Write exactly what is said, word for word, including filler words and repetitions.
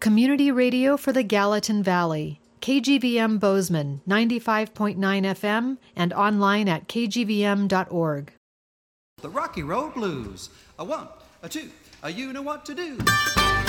community radio for the Gallatin Valley. K G V M Bozeman, ninety-five point nine F M, and online at k g v m dot org. The Rocky Road Blues. A one, a two, a you know what to do.